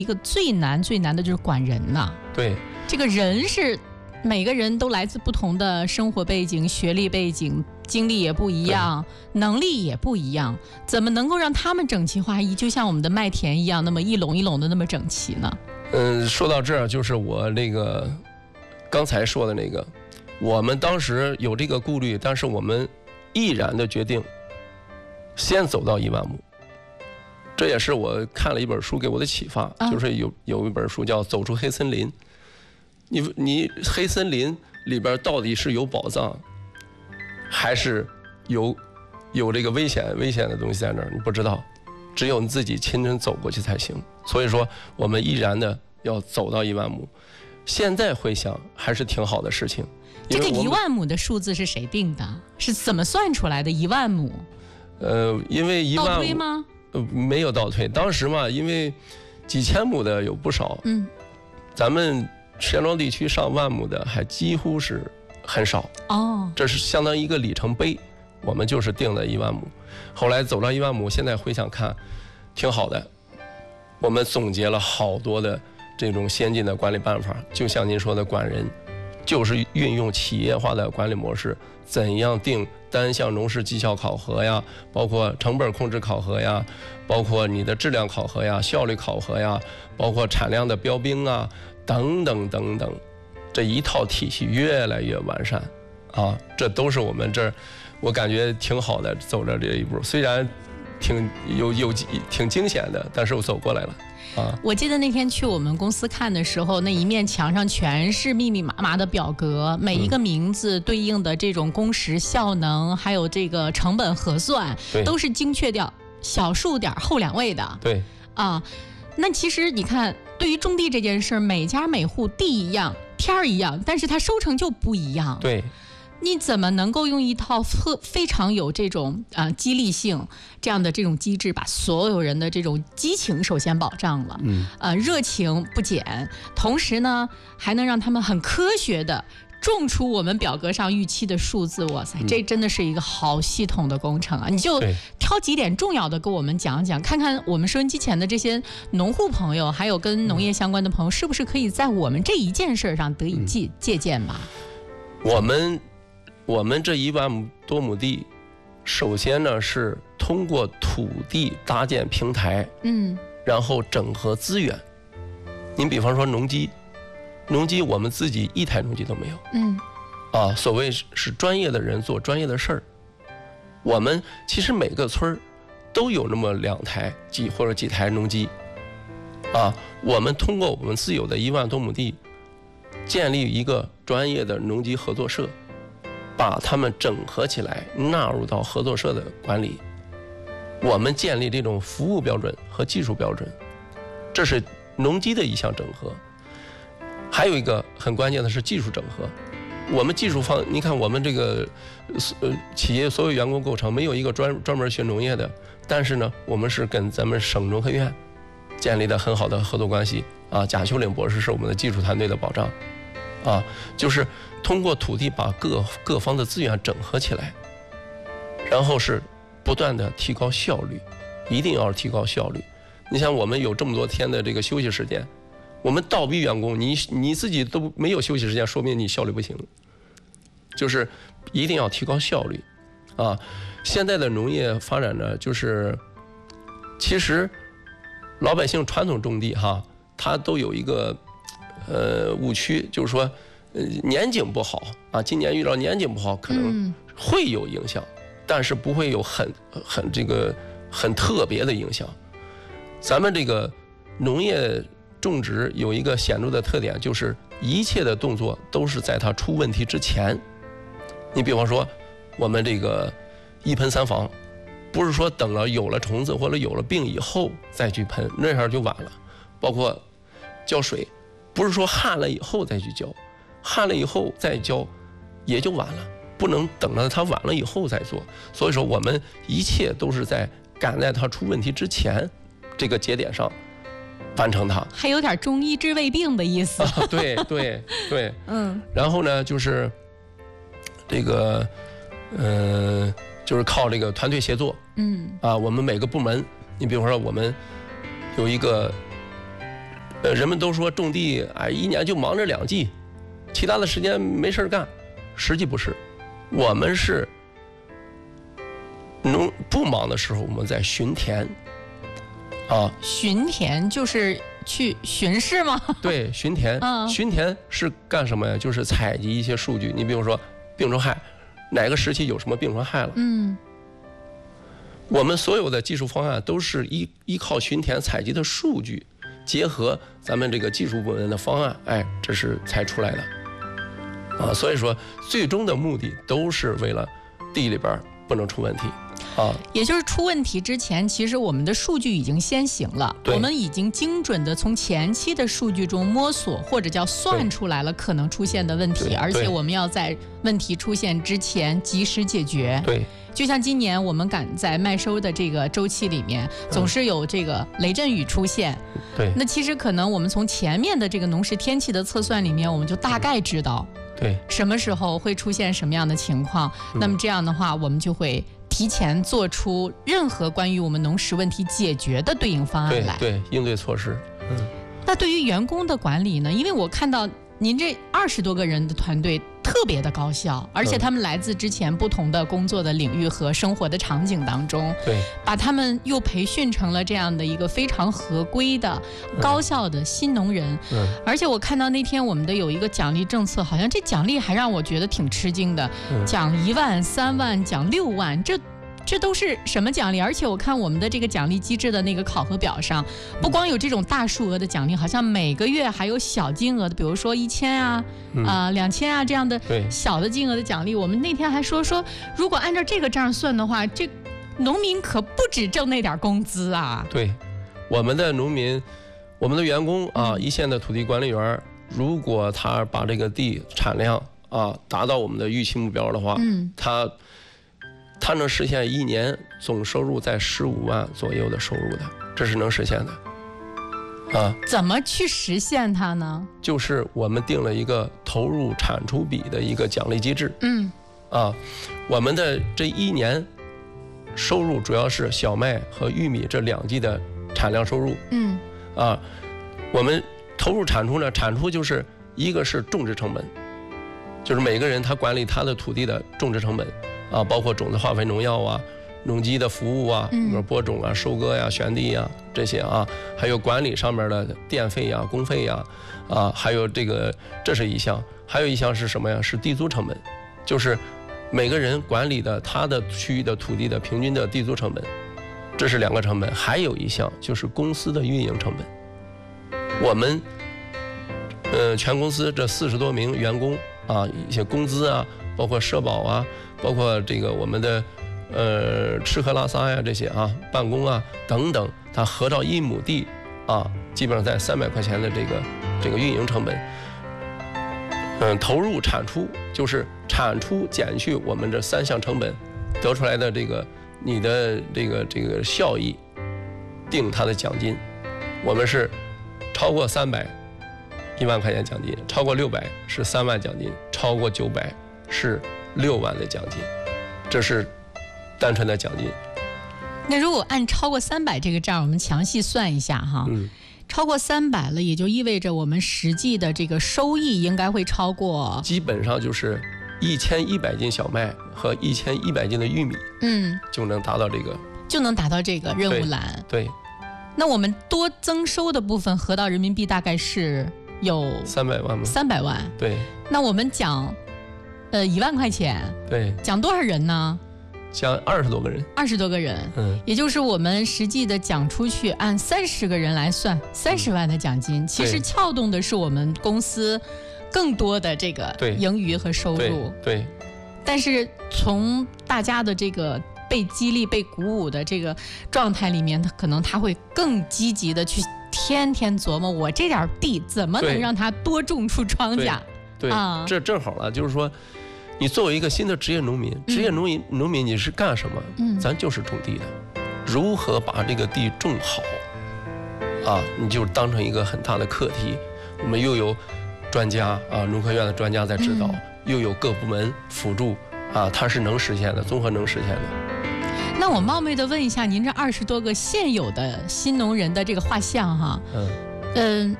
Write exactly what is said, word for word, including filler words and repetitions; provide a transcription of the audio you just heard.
一个最难最难的就是管人呐。 对， 这个人是每个人都来自不同的生活背景、学历背景、经历也不一样，能力也不一样，怎么能够让他们整齐划一，就像我们的麦田一样，那么一垄一垄的那么整齐呢？ 嗯，说到这儿，就是我那个刚才说的那个，我们当时有这个顾虑，但是我们毅然的决定先走到一万亩。这也是我看了一本书给我的启发， 啊、 就是有有一本书叫《走出黑森林》。你你黑森林里边到底是有宝藏，还是有有这个危险危险的东西在那儿？你不知道，只有你自己亲身走过去才行。所以说，我们毅然的要走到一万亩。现在回想，还是挺好的事情。 这个一万亩的数字是谁定的？是怎么算出来的？一万亩？ 呃，因为一万亩倒推吗？ 呃，没有倒退。当时嘛，因为几千亩的有不少， 嗯， 咱们石家庄地区上万亩的还几乎是很少。 哦， 这是相当于一个里程碑，我们就是定的一万亩。后来走到一万亩，现在回想看，挺好的。我们总结了好多的这种先进的管理办法，就像您说的管人，就是运用企业化的管理模式，怎样定单项农事绩效考核呀，包括成本控制考核呀，包括你的质量考核呀、效率考核呀，包括产量的标兵啊，等等等等，这一套体系越来越完善啊，这都是我们这儿我感觉挺好的，走着这一步，虽然挺有有挺惊险的，但是我走过来了。啊、 我记得那天去我们公司看的时候，那一面墙上全是密密麻麻的表格，每一个名字对应的这种工时效能，还有这个成本核算，都是精确掉小数点后两位的。 对啊，那其实你看，对于种地这件事，每家每户地一样，天儿一样，但是它收成就不一样。 对。 你怎么能够用一套非常有这种呃激励性这样的这种机制，把所有人的这种激情首先保障了， 嗯， 呃热情不减，同时呢还能让他们很科学的种出我们表格上预期的数字？哇塞，这真的是一个好系统的工程啊！你就挑几点重要的跟我们讲讲，看看我们收音机前的这些农户朋友，还有跟农业相关的朋友，是不是可以在我们这一件事上得以借借鉴吧？ 我们。我们这一万多亩地，首先呢是通过土地搭建平台， 嗯， 然后整合资源。您比方说农机，农机我们自己一台农机都没有， 嗯， 啊，所谓是专业的人做专业的事儿。我们其实每个村都有那么两台几或者几台农机，啊，我们通过我们自有的一万多亩地，建立一个专业的农机合作社。把他们整合起来，纳入到合作社的管理。我们建立这种服务标准和技术标准，这是农机的一项整合。还有一个很关键的是技术整合。我们技术方，你看我们这个呃企业所有员工构成没有一个专专门学农业的，但是呢，我们是跟咱们省农科院建立的很好的合作关系啊。贾秋岭博士是我们的技术团队的保障啊，就是通过土地把各各方的资源整合起来，然后是不断的提高效率，一定要提高效率。你像我们有这么多天的这个休息时间，我们倒逼员工，你你自己都没有休息时间，说明你效率不行。就是一定要提高效率啊！现在的农业发展呢，就是其实老百姓传统种地哈，它都有一个呃误区，就是说呃年景不好啊，今年遇到年景不好，可能会有影响，嗯、但是不会有很很这个很特别的影响。咱们这个农业种植有一个显著的特点，就是一切的动作都是在它出问题之前。你比方说，我们这个一喷三防，不是说等了有了虫子或者有了病以后再去喷，那样就晚了。包括浇水，不是说旱了以后再去浇，旱了以后再浇也就晚了，不能等到它晚了以后再做。所以说，我们一切都是在赶在它出问题之前这个节点上完成它， 还有点中医治未病的意思。 啊、对对对， 嗯。 然后呢，就是这个，呃，就是靠这个团队协作。 嗯。 啊，我们每个部门，你比如说我们有一个呃，人们都说种地，哎，一年就忙着两季，其他的时间没事干。实际不是，我们是农不忙的时候，我们在巡田。啊， 巡田就是去巡视吗？ 对，巡田。嗯、巡田是干什么呀？就是采集一些数据。你比如说病虫害，哪个时期有什么病虫害了？嗯，我们所有的技术方案都是依依靠巡田采集的数据，结合咱们这个技术部门的方案，哎，这是才出来的。啊，所以说最终的目的都是为了地里边不能出问题。啊， 也就是出问题之前，其实我们的数据已经先行了，我们已经精准的从前期的数据中摸索或者叫算出来了可能出现的问题，而且我们要在问题出现之前及时解决。 对， 就像今年我们赶在麦收的这个周期里面，总是有这个雷阵雨出现。 对， 那其实可能我们从前面的这个农时天气的测算里面，我们就大概知道， 对， 什么时候会出现什么样的情况。那么这样的话，我们就会提前做出任何关于我们农时问题解决的对应方案来， 对对，应对措施。嗯， 那对于员工的管理呢？因为我看到您这二十多个人的团队特别的高效，而且他们来自之前不同的工作的领域和生活的场景当中， 对， 把他们又培训成了这样的一个非常合规的、高效的新农人。嗯，而且我看到那天我们的有一个奖励政策，好像这奖励还让我觉得挺吃惊的，嗯、奖一万、三万、奖六万，这。这都是什么奖励？而且我看我们的这个奖励机制的那个考核表上，不光有这种大数额的奖励，好像每个月还有小金额的，比如说一千啊、啊两千啊这样的小的金额的奖励。我们那天还说说，如果按照这个账算的话，这农民可不止挣那点工资啊。 对，我们的农民，我们的员工啊，一线的土地管理员，如果他把这个地产量啊达到我们的预期目标的话，嗯，他。它能实现一年总收入在十五万左右的收入的，这是能实现的，啊？ 怎么去实现它呢？ 就是我们定了一个投入产出比的一个奖励机制，嗯，啊，我们的这一年收入主要是小麦和玉米这两季的产量收入，嗯，啊，我们投入产出呢，产出就是一个是种植成本，就是每个人他管理他的土地的种植成本。啊，包括种子、化肥、农药啊，农机的服务啊，比如播种啊、收割呀、选地呀这些啊，还有管理上面的电费呀、工费呀，啊，还有这个这是一项，还有一项是什么呀？是地租成本，就是每个人管理的他的区域的土地的平均的地租成本，这是两个成本。还有一项就是公司的运营成本，我们呃全公司这四十多名员工啊，一些工资啊，包括社保啊。包括这个我们的呃吃喝拉撒呀这些啊，办公啊等等，它合到一亩地啊，基本上在三百块钱的这个这个运营成本。嗯，投入产出就是产出减去我们这三项成本得出来的这个你的这个这个效益，定它的奖金。我们是超过三百一万块钱奖金，超过六百是三万奖金，超过九百是六万的奖金，这是单纯的奖金。 那如果按超过三百这个账，我们详细算一下哈，嗯，超过三百了，也就意味着我们实际的这个收益应该会超过， 基本上就是一千一百斤小麦和一千一百斤的玉米，嗯，就能达到这个， 就能达到这个任务栏。 对，对， 那我们多增收的部分合到人民币大概是有三百万吗？ 三百万。 对， 那我们讲。呃，一万块钱， 对， 讲多少人呢？ 讲二十多个人， 二十多个人，嗯，也就是我们实际的讲出去，按三十个人来算，三十万的奖金，嗯、其实撬动的是我们公司更多的这个盈余和收入， 对，对。 但是从大家的这个被激励、被鼓舞的这个状态里面，他可能他会更积极的去天天琢磨，我这点地怎么能让它多种出庄稼。 对，对啊、这正好了，就是说。你作为一个新的职业农民，职业农民、嗯、农民你是干什么？嗯，咱就是种地的，如何把这个地种好，啊，你就当成一个很大的课题。我们又有专家啊，农科院的专家在指导，嗯、又有各部门辅助，啊，它是能实现的，综合能实现的。 那我冒昧的问一下，您这二十多个现有的新农人的这个画像哈，嗯。嗯，